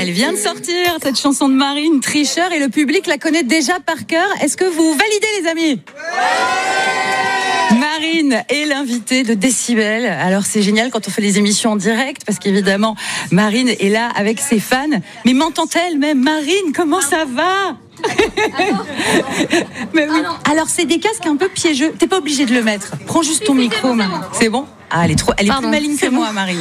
Elle vient de sortir, cette chanson de Marine, Tricheur, et le public la connaît déjà par cœur. Est-ce que vous validez, les amis ? Marine est l'invitée de Décibel. Alors c'est génial quand on fait les émissions en direct, parce qu'évidemment, Marine est là avec ses fans. Mais m'entend-elle même ? Marine, comment ça va ? Mais oui. Alors c'est des casques un peu piégeux. T'es pas obligé de le mettre. Prends juste ton micro, Marine. C'est bon ? Ah, elle est plus maligne que moi, Marine.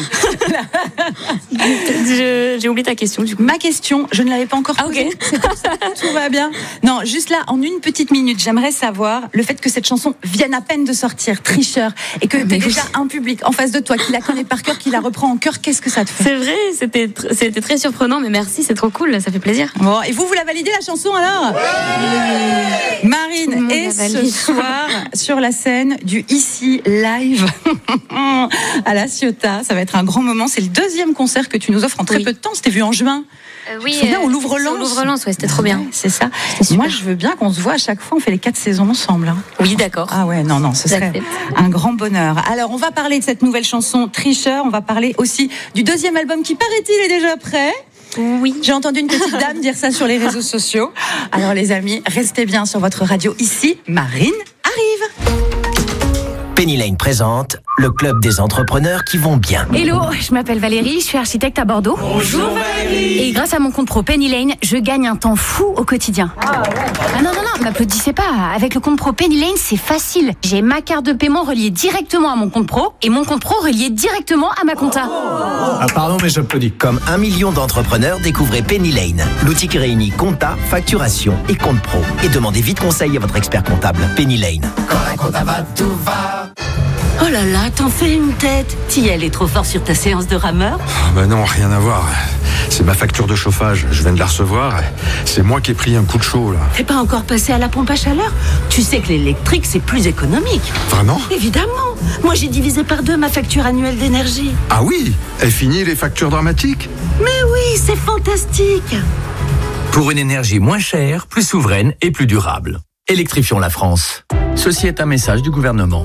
J'ai oublié ta question, du coup. Ma question, je ne l'avais pas encore posée. Ok. C'est pour ça, tout va bien. Non, juste là, en une petite minute, j'aimerais savoir le fait que cette chanson vienne à peine de sortir, Tricheur, et que t'aies déjà un public en face de toi qui la connaît par cœur, qui la reprend en cœur. Qu'est-ce que ça te fait ? C'est vrai, c'était très surprenant, mais merci, c'est trop cool, ça fait plaisir. Bon, et vous la validez, la chanson, alors ? Marine est ce soir sur la scène du Ici Live à La Ciotat. Ça va être un grand moment. C'est le deuxième concert que tu nous offres en très peu de temps. C'était vu en juin. Oui, tu te souviens, au Louvre-Lens. Au Louvre-Lens, ouais, c'était trop bien. Ouais, c'est ça. Moi, je veux bien qu'on se voit à chaque fois. On fait les 4 saisons ensemble. Hein. Oui, d'accord. Ah ouais, non, ce serait un grand bonheur. Alors, on va parler de cette nouvelle chanson Tricheur. On va parler aussi du deuxième album qui, paraît-il, est déjà prêt. Oui. J'ai entendu une petite dame dire ça sur les réseaux sociaux. Alors, les amis, restez bien sur votre radio ici. Marine arrive. Penny Lane présente le club des entrepreneurs qui vont bien. Hello, je m'appelle Valérie, je suis architecte à Bordeaux. Bonjour Valérie. Et grâce à mon compte pro Penny Lane, je gagne un temps fou au quotidien. Ah non, m'applaudissez pas. Avec le compte pro Penny Lane, c'est facile. J'ai ma carte de paiement reliée directement à mon compte pro et mon compte pro relié directement à ma compta. Ah pardon, mais j'applaudis. Comme 1 million d'entrepreneurs, découvrez Penny Lane, l'outil qui réunit compta, facturation et compte pro. Et demandez vite conseil à votre expert comptable. Penny Lane. Quand la compta va, tout va. Oh là là, t'en fais une tête. T'y allais trop fort sur ta séance de rameur ? Bah non, rien à voir. C'est ma facture de chauffage, je viens de la recevoir. C'est moi qui ai pris un coup de chaud, là. T'es pas encore passé à la pompe à chaleur ? Tu sais que l'électrique, c'est plus économique. Vraiment ? Évidemment. Moi, j'ai divisé par 2 ma facture annuelle d'énergie. Ah oui ? Et fini les factures dramatiques ? Mais oui, c'est fantastique. Pour une énergie moins chère, plus souveraine et plus durable. Électrifions la France. Ceci est un message du gouvernement.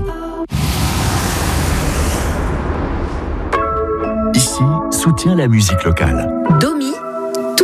Ici, soutient la musique locale.